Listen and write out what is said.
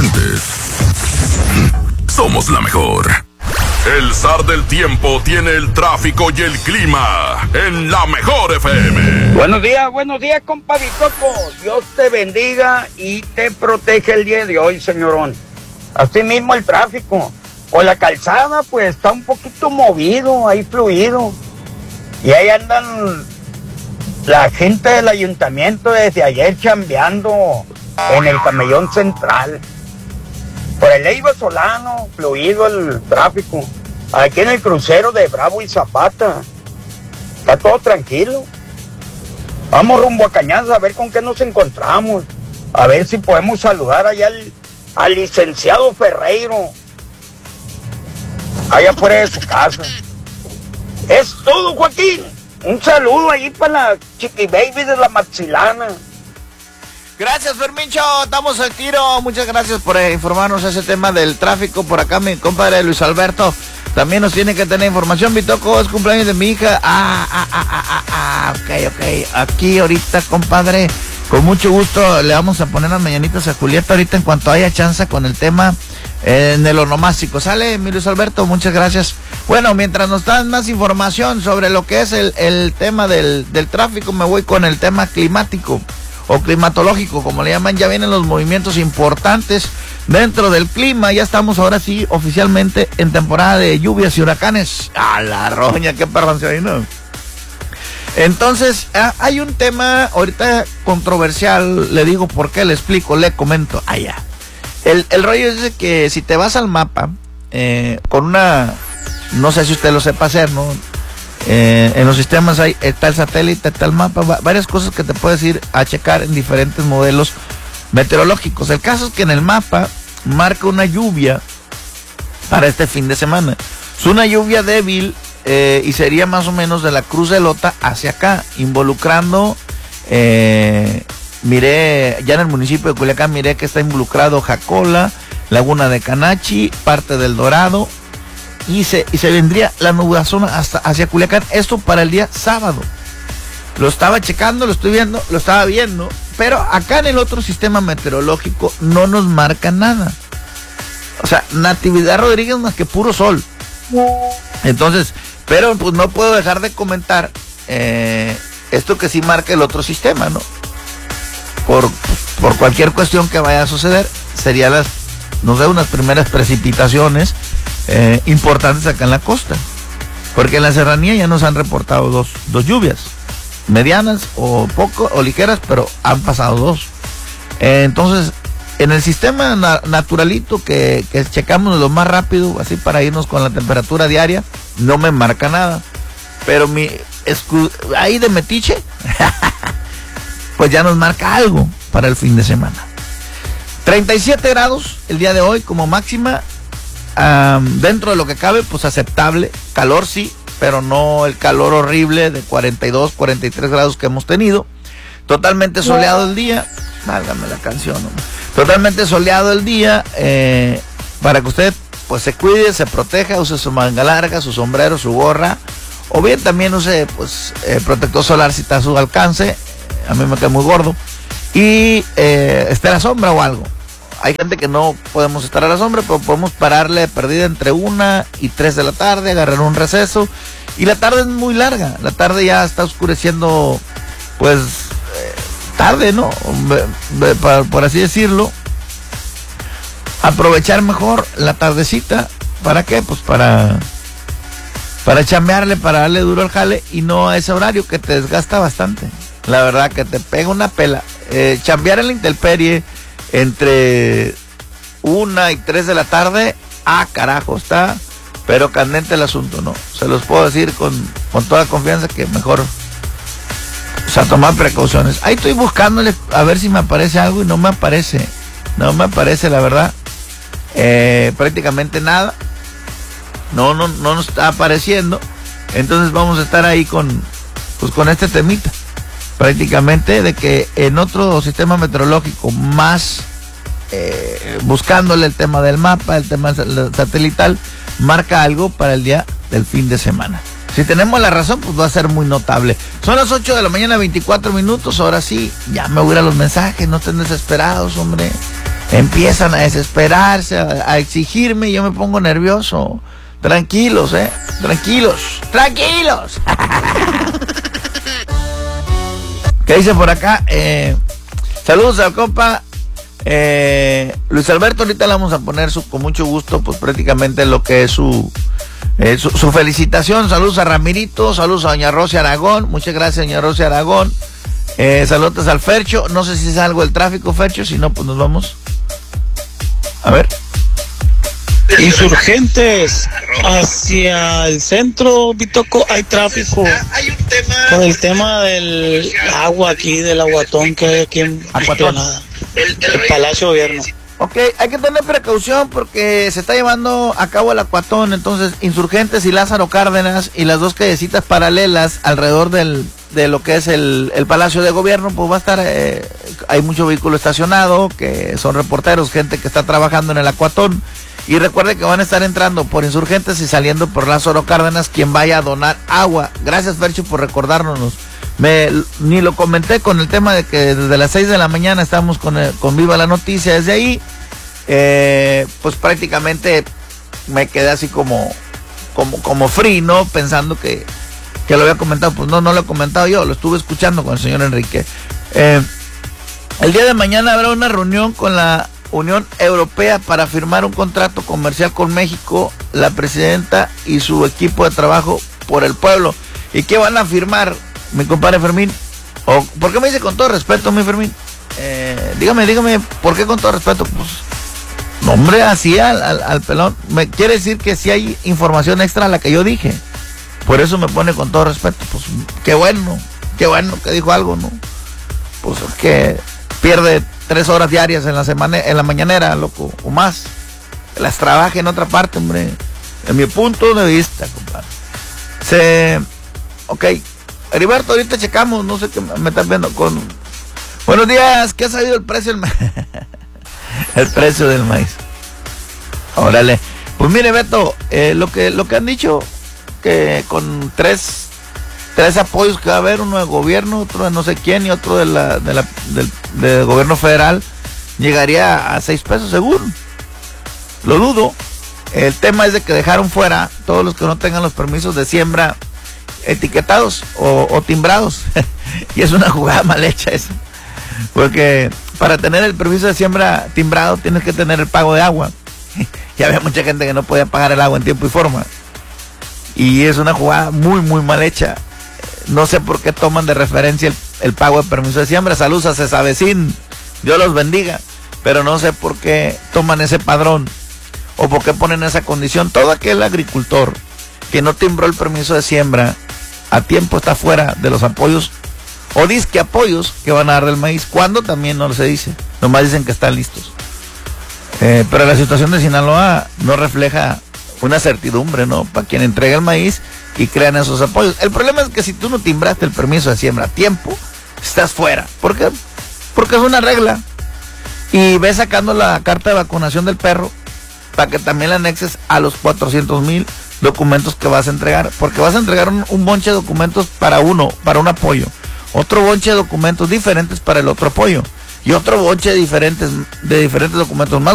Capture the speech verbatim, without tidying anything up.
inteligentes. Somos la mejor. El zar del tiempo tiene el tráfico y el clima en la mejor F M. Buenos días, buenos días, compadre Toco. Dios te bendiga y te protege el día de hoy, señorón. Así mismo el tráfico. O la calzada, pues está un poquito movido, ahí fluido. Y ahí andan la gente del ayuntamiento desde ayer chambeando en el camellón central. Por el Leiva Solano, fluido el tráfico. Aquí en el crucero de Bravo y Zapata, está todo tranquilo. Vamos rumbo a Cañadas a ver con qué nos encontramos. A ver si podemos saludar allá al, al licenciado Ferreiro, allá afuera de su casa. Es todo, Joaquín. Un saludo ahí para la Chiqui Baby de la Maxilana. Gracias, Fermincho, estamos al tiro. Muchas gracias por eh, informarnos ese tema del tráfico. Por acá mi compadre Luis Alberto también nos tiene que tener información. Bitoco, es cumpleaños de mi hija. Ah, ah, ah, ah, ah, ah, ok, ok. Aquí ahorita, compadre, con mucho gusto le vamos a poner las mañanitas a Julieta ahorita en cuanto haya chance con el tema eh, de lo nomástico. Sale, mi Luis Alberto, muchas gracias. Bueno, mientras nos dan más información sobre lo que es el, el tema del, del tráfico, me voy con el tema climático o climatológico, como le llaman. Ya vienen los movimientos importantes dentro del clima. Ya estamos ahora sí oficialmente en temporada de lluvias y huracanes. A la roña, qué perrón se ¿no? Entonces, ah, hay un tema ahorita controversial. Le digo por qué, le explico, le comento. Allá. El, el rollo es de que si te vas al mapa, eh, con una, no sé si usted lo sepa hacer, ¿no? Eh, en los sistemas hay, está el satélite, está el mapa, va, varias cosas que te puedes ir a checar en diferentes modelos meteorológicos. El caso es que en el mapa marca una lluvia para este fin de semana. Es una lluvia débil eh, y sería más o menos de la Cruz de Lota hacia acá, involucrando, eh, miré, ya en el municipio de Culiacán, miré que está involucrado Jacola, Laguna de Canachi, parte del Dorado. Y se, y se vendría la nubazona hasta hacia Culiacán. Esto para el día sábado. Lo estaba checando, lo estoy viendo, lo estaba viendo. Pero acá en el otro sistema meteorológico no nos marca nada. O sea, Natividad Rodríguez más que puro sol. Entonces, pero pues no puedo dejar de comentar eh, esto que sí marca el otro sistema, ¿no? Por, por cualquier cuestión que vaya a suceder, serían las, no sé, unas primeras precipitaciones Eh, importantes acá en la costa, porque en la serranía ya nos han reportado dos, dos lluvias medianas o poco o ligeras, pero han pasado dos. Eh, entonces en el sistema na naturalito que, que checamos lo más rápido, así para irnos con la temperatura diaria, no me marca nada, pero mi ahí de metiche pues ya nos marca algo para el fin de semana. Treinta y siete grados el día de hoy como máxima. Um, dentro de lo que cabe, pues aceptable, calor sí, pero no el calor horrible de cuarenta y dos, cuarenta y tres grados que hemos tenido. Totalmente soleado el día, válgame la canción, ¿no? Totalmente soleado el día, eh, para que usted pues se cuide, se proteja, use su manga larga, su sombrero, su gorra, o bien también use pues eh, protector solar si está a su alcance. A mí me queda muy gordo, y eh, esté a la sombra o algo. Hay gente que no podemos estar a la sombra, pero podemos pararle de perdida entre una y tres de la tarde, agarrar un receso. Y la tarde es muy larga, la tarde ya está oscureciendo, pues, eh, tarde, ¿no? Por, por así decirlo. Aprovechar mejor la tardecita, ¿para qué? Pues para, para chambearle, para darle duro al jale, y no a ese horario que te desgasta bastante. La verdad que te pega una pela. Eh, chambear en la intemperie entre una y tres de la tarde, ah carajo, está pero candente el asunto, ¿no? Se los puedo decir con, con toda confianza que mejor, o sea, tomar precauciones. Ahí estoy buscándole a ver si me aparece algo y no me aparece, no me aparece la verdad, eh, prácticamente nada, no, no, no nos está apareciendo. Entonces vamos a estar ahí con, pues con este temita. Prácticamente de que en otro sistema meteorológico más eh, buscándole el tema del mapa, el tema satelital, marca algo para el día del fin de semana. Si tenemos la razón, pues va a ser muy notable. Son las ocho de la mañana, veinticuatro minutos. Ahora sí, ya me voy a ir a los mensajes, no estén desesperados, hombre. empiezan a desesperarse, a, a exigirme y yo me pongo nervioso. Tranquilos, eh, tranquilos, tranquilos. ¿Qué dice por acá? Eh, saludos al compa eh, Luis Alberto. Ahorita le vamos a poner su, con mucho gusto, pues prácticamente lo que es su, eh, su, su felicitación. Saludos a Ramirito, saludos a doña Rosy Aragón. Muchas gracias, doña Rosy Aragón. Eh, saludos al Fercho. No sé si es algo el tráfico, Fercho. Si no, pues nos vamos. A ver. Insurgentes hacia el centro, Bitoco, hay tráfico por el tema del agua aquí, del aguatón que hay aquí en Esplanada, el Palacio Gobierno. Ok, hay que tener precaución porque se está llevando a cabo el acuatón. Entonces, Insurgentes y Lázaro Cárdenas y las dos callecitas paralelas alrededor del, de lo que es el, el Palacio de Gobierno, pues va a estar, eh, hay mucho vehículo estacionado, que son reporteros, gente que está trabajando en el acuatón. Y recuerde que van a estar entrando por Insurgentes y saliendo por Lázaro Cárdenas quien vaya a donar agua. Gracias, Fercho, por recordárnoslo. Me, ni lo comenté con el tema de que desde las seis de la mañana estamos con, el, con Viva la Noticia. Desde ahí, eh, pues prácticamente me quedé así como, como, como free, ¿no? Pensando que, que lo había comentado. Pues no, no lo he comentado yo, lo estuve escuchando con el señor Enrique. Eh, el día de mañana habrá una reunión con la Unión Europea para firmar un contrato comercial con México, la presidenta y su equipo de trabajo por el pueblo. ¿Y qué van a firmar, mi compadre Fermín? ¿O por qué me dice con todo respeto, mi Fermín? Eh, dígame, dígame, ¿por qué con todo respeto? Pues, no, hombre, así al, al, al pelón. Me quiere decir que si hay información extra a la que yo dije. Por eso me pone con todo respeto. Pues, qué bueno, qué bueno que dijo algo, ¿no? Pues es que pierde tres horas diarias en la semana, en la mañanera, loco, o más. Las trabaje en otra parte, hombre. En mi punto de vista, compadre. Se... Ok. Heriberto, ahorita checamos, no sé qué me estás viendo con... Buenos días, ¿qué ha sabido el precio del maíz? El precio del maíz. Órale. Pues mire, Beto, eh, lo que lo que han dicho, que con tres... Tres apoyos que va a haber, uno de gobierno, otro de no sé quién y otro de la, de la, del, del gobierno federal, llegaría a seis pesos seguro. Lo dudo. El tema es de que dejaron fuera todos los que no tengan los permisos de siembra etiquetados o, o timbrados. Y es una jugada mal hecha eso. Porque para tener el permiso de siembra timbrado tienes que tener el pago de agua. Y había mucha gente que no podía pagar el agua en tiempo y forma. Y es una jugada muy, muy mal hecha. No sé por qué toman de referencia el, el pago de permiso de siembra. Saludos a Cesavecín, Dios los bendiga. Pero no sé por qué toman ese padrón o por qué ponen esa condición. Todo aquel agricultor que no timbró el permiso de siembra a tiempo está fuera de los apoyos o disque apoyos que van a dar del maíz. ¿Cuándo? También no se dice. Nomás dicen que están listos. Eh, pero la situación de Sinaloa no refleja una certidumbre, ¿no? Para quien entrega el maíz y crean esos apoyos. El problema es que si tú no timbraste el permiso de siembra a tiempo, estás fuera. ¿Por qué? Porque es una regla. Y ves sacando la carta de vacunación del perro para que también la anexes a los cuatrocientos mil documentos que vas a entregar. Porque vas a entregar un, un bonche de documentos para uno, para un apoyo. Otro bonche de documentos diferentes para el otro apoyo. Y otro bonche de diferentes, de diferentes documentos más.